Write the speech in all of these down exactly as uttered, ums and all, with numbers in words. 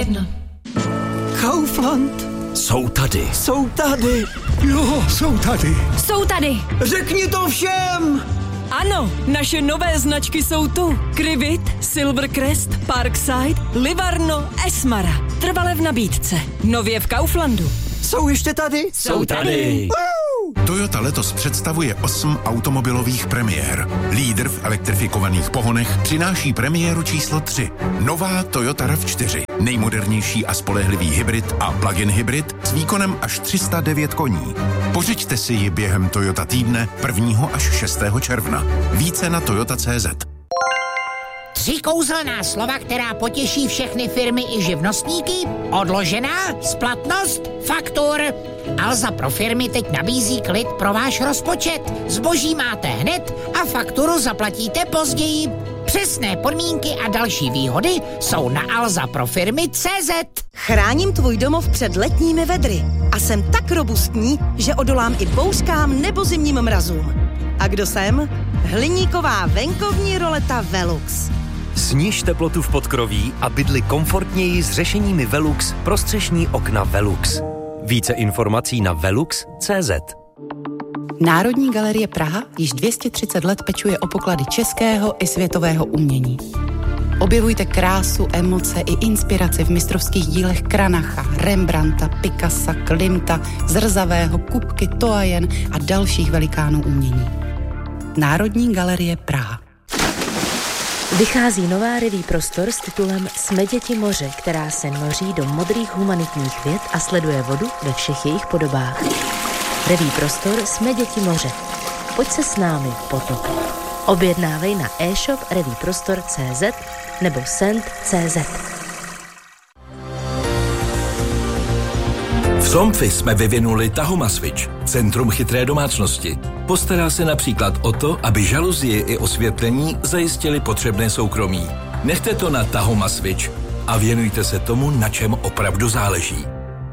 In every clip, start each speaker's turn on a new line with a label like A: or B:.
A: všechno.
B: Kaufland.
C: Jsou tady.
B: Jsou tady. Jo, jsou tady.
A: Jsou tady.
B: Řekni to všem.
A: Ano, naše nové značky jsou tu. Krivit, Silvercrest, Parkside, Livarno, Esmara. Trvale v nabídce. Nově v Kauflandu.
B: Jsou ještě tady?
C: Jsou tady.
D: Toyota letos představuje osm automobilových premiér. Lídr v elektrifikovaných pohonech přináší premiéru číslo tři. Nová Toyota RAV čtyři. Nejmodernější a spolehlivý hybrid a plug-in hybrid s výkonem až tři sta devět koní. Pořiďte si ji během Toyota týdne prvního až šestého června. Více na toyota tečka cé zet.
E: Tři kouzelná slova, která potěší všechny firmy i živnostníky. Odložená, splatnost, faktur. Alza pro firmy teď nabízí klid pro váš rozpočet. Zboží máte hned a fakturu zaplatíte později. Přesné podmínky a další výhody jsou na alza pro firmy tečka cé zet.
F: Chráním tvůj domov před letními vedry a jsem tak robustní, že odolám i bouřkám nebo zimním mrazům. A kdo jsem? Hliníková venkovní roleta Velux.
C: Sníž teplotu v podkroví a bydli komfortněji s řešeními Velux pro střešní okna Velux. Více informací na velux tečka cé zet.
G: Národní galerie Praha již dvě stě třicet let pečuje o poklady českého i světového umění. Objevujte krásu, emoce i inspiraci v mistrovských dílech Kranacha, Rembrandta, Picassa, Klimta, Zrzavého, Kupky, Toajen a dalších velikánů umění. Národní galerie Praha.
H: Vychází nová reví Prostor s titulem Jsme děti moře, která se noří do modrých humanitních věd a sleduje vodu ve všech jejich podobách. Reví Prostor Jsme děti moře. Pojď se s námi potopit. Objednávej na e-shop revíprostor tečka cé zet nebo send tečka cé zet.
C: V Somfy jsme vyvinuli Tahoma Switch, centrum chytré domácnosti. Postará se například o to, aby žaluzie i osvětlení zajistili potřebné soukromí. Nechte to na Tahoma Switch a věnujte se tomu, na čem opravdu záleží.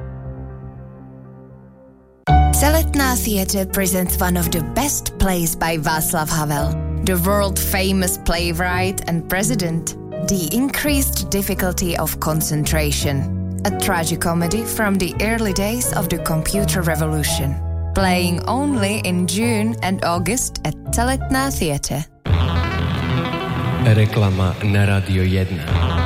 I: Celetná Theatre presents one of the best plays by Václav Havel, the world-famous playwright and president. The Increased Difficulty of Concentration. A tragicomedy from the early days of the computer revolution. Playing only in June and August at Celetná Theatre.
J: Reklama na Radio jedna.